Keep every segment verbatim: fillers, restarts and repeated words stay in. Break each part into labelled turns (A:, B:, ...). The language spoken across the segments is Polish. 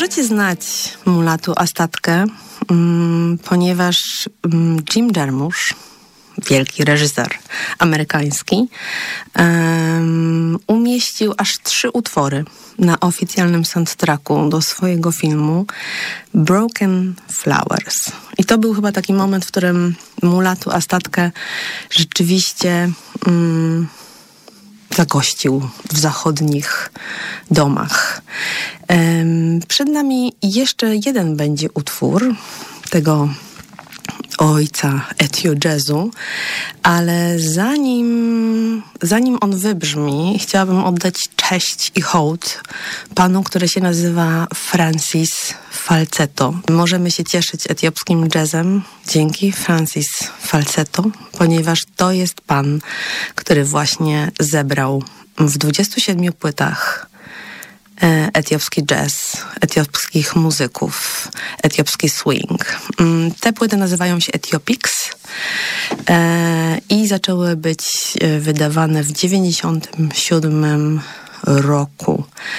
A: Możecie znać Mulatu Astatkę, um, ponieważ um, Jim Jarmusch, wielki reżyser amerykański, um, umieścił aż trzy utwory na oficjalnym soundtracku do swojego filmu Broken Flowers. I to był chyba taki moment, w którym Mulatu Astatkę rzeczywiście um, zagościł w zachodnich domach. Um, przed nami jeszcze jeden będzie utwór tego ojca etio jazzu, ale zanim, zanim on wybrzmi, chciałabym oddać cześć i hołd panu, który się nazywa Francis Falceto. Możemy się cieszyć etiopskim jazzem dzięki Francis Falceto, ponieważ to jest pan, który właśnie zebrał w dwudziestu siedmiu płytach etiopski jazz, etiopskich muzyków, etiopski swing. Te płyty nazywają się Ethiopics e, i zaczęły być wydawane w dziewięćdziesiątym siódmym roku.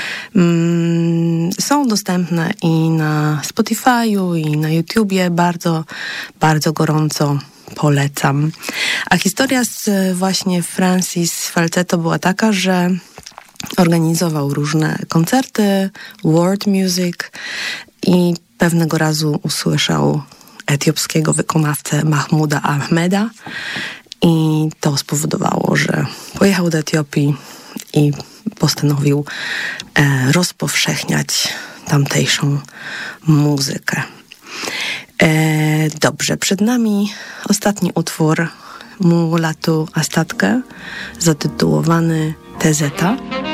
A: Są dostępne i na Spotify'u, i na YouTubie. Bardzo, bardzo gorąco polecam. A historia z właśnie Francis Falceto była taka, że organizował różne koncerty, world music i pewnego razu usłyszał etiopskiego wykonawcę Mahmuda Ahmeda i to spowodowało, że pojechał do Etiopii i postanowił e, rozpowszechniać tamtejszą muzykę. E, dobrze, przed nami ostatni utwór Mulatu Astatkę zatytułowany Tezeta.